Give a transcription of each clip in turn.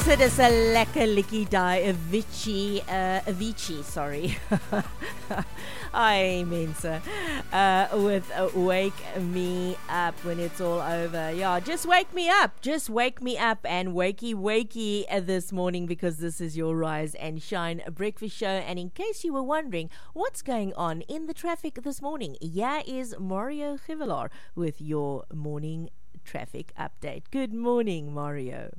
dis 'n lekker liedjie daai Avicii, sorry. Ai mense, with Wake Me Up when it's all over. Yeah, just wake me up and wakey this morning, because this is your Rise and Shine breakfast show. And in case you were wondering what's going on in the traffic this morning, here is Mario Givelar with your morning traffic update. Good morning, Mario.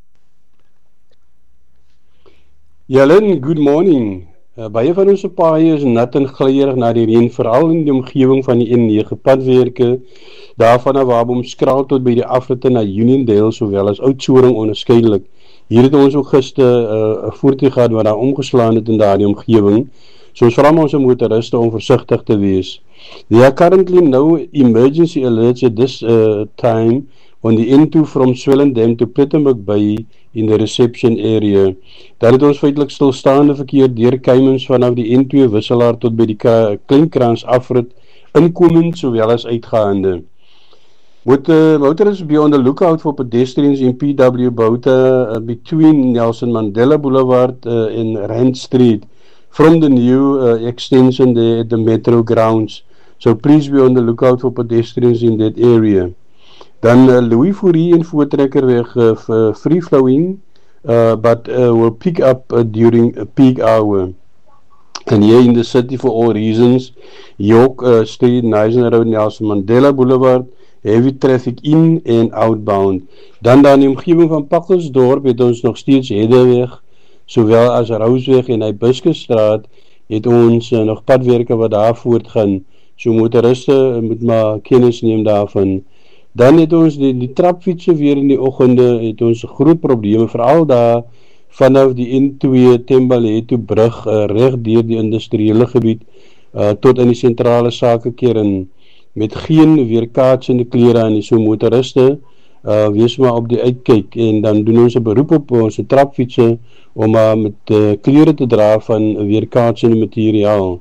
Jalen, good morning. Baie van ons paaie is nat en glyrig na die reën, veral in die omgewing van die N9 padwerke, daarvan af Wabomskraal tot by die afritte na Uniondale, sowel as Oudtshoorn onderskeidelik. Hier het ons ook gister 'n voertuig gehad wat daar omgeslaan het in daardie omgewing. So ons vra ons motoriste om versigtig te wees. There are currently no emergency alerts at this time on the N2 from Swellendam to Plettenberg Bay in the reception area. Daar het ons feitelik stilstaande verkeer deur Keimens vanaf die N2 wisselaar tot by die Kleinkrans afrit, inkomend sowel as uitgaande. Motorists be on the lookout for pedestrians in PW Bouta between Nelson Mandela Boulevard and Rand Street from the new extension there at the Metro grounds. So please be on the lookout for pedestrians in that area. Dan Louis Fourie en Voortrekkerweg free flowing, but will pick up during a peak hour. And here in the city, for all reasons, York Street, Nyssen Road, Nelson Mandela Boulevard, heavy traffic in and outbound. Dan in die omgewing van Pakkelsdorp het ons nog steeds Hedeweg, sowel as Rousweg en Hibiscusstraat, het ons nog padwerke wat daar voortgaan. So motoriste moet maar kennis neem daarvan. Dan het ons die trapfietsen weer in die oggende, het ons groot probleme, veral daar vanaf die N2 Tembaleto brug, reg deur die industriële gebied, tot in die sentrale sakekern, met geen weerkaatsende klere aan die. So motoriste, wees maar op die uitkyk, en dan doen ons 'n beroep op ons trapfietsen, om met klere te dra van weerkaatsende materiaal.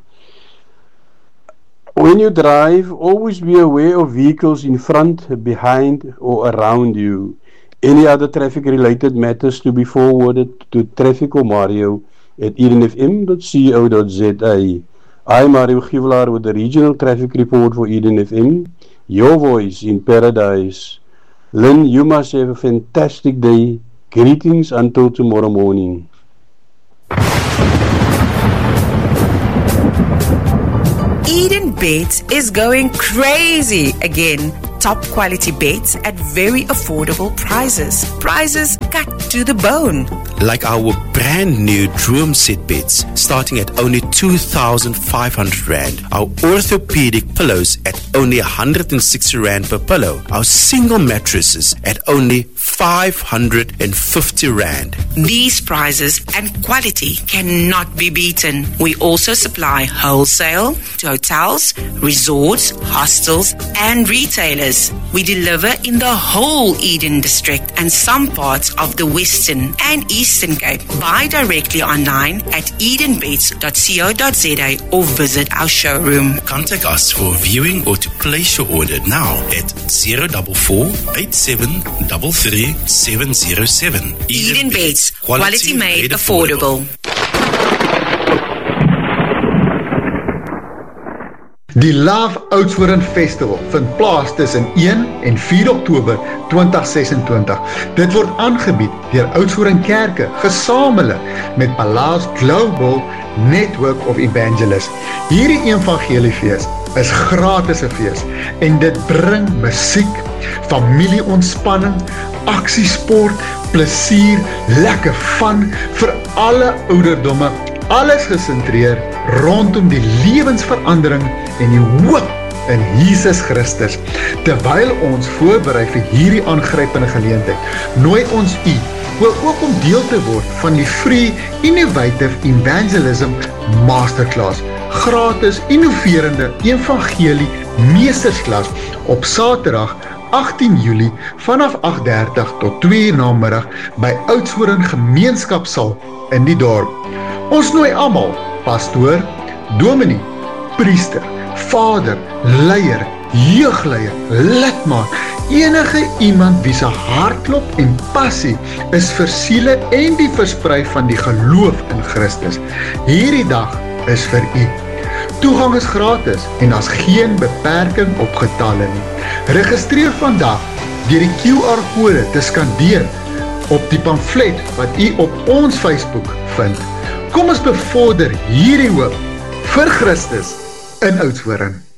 When you drive, always be aware of vehicles in front, behind, or around you. Any other traffic-related matters to be forwarded to trafficomario@edenfm.co.za. I'm Mario Givelar with the Regional Traffic Report for Eden FM, your voice in paradise. Lynn, you must have a fantastic day. Greetings until tomorrow morning. Eden Beds is going crazy again. Top quality beds at very affordable prices. Prices cut to the bone. Like our brand new Droom set beds starting at only 2,500 Rand. Our orthopedic pillows at only 160 Rand per pillow. Our single mattresses at only 550 Rand. These prices and quality cannot be beaten. We also supply wholesale to hotels, resorts, hostels, and retailers. We deliver in the whole Eden district and some parts of the Western and Eastern Cape. Buy directly online at edenbeds.co.za or visit our showroom. Contact us for viewing or to place your order now at 044 8733 707. Eden Beds, quality made affordable. Die Love Oudtshoorn Festival vind plaas tussen 1 en 4 Oktober 2026. Dit word aangebied deur Oudtshoorn Kerke, gesamentlik met Palace Global Network of Evangelists. Hierdie evangeliefees is gratis 'n fees en dit bring musiek, familieontspanning, aksiesport, plesier, lekker fun vir alle ouderdomme. Alles gesentreer rondom die lewensverandering en die hoop in Jesus Christus. Terwyl ons voorberei vir hierdie aangrypende geleentheid, nooi ons u ook om deel te word van die Free Innovative Evangelism Masterclass, gratis innoverende evangelie meestersklas op Saterdag 18 Julie vanaf 8:30 tot 2:00 namiddag by Oudtshoorn Gemeenskapsaal in die dorp. Ons nooi almal, pastoor, dominee, priester, vader, leier jeugleier, lidmaat, enige iemand wie se hartklop en passie is vir siele en die versprei van die geloof in Christus. Hierdie dag is vir u. Toegang is gratis en daar's geen beperking op getalle nie. Registreer vandag deur die QR-kode te skandeer op die pamflet wat u op ons Facebook vind. Kom ons bevorder hierdie hoop vir Christus in Oudtshoorn.